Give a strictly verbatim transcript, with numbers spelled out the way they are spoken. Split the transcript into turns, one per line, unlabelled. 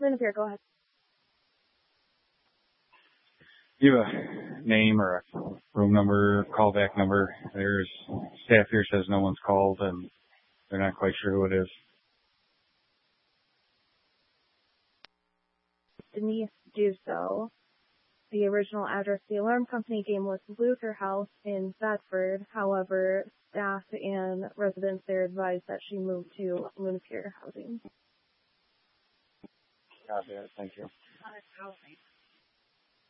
Lunipier, go ahead.
Do you have a name or a room number, callback number? There's staff here says no one's called and they're not quite sure who it is.
Denise do so. The original address the alarm company gave was Luther House in Bedford. However, staff and residents there advised that she moved to Lunipier Housing.
Got it. Thank you.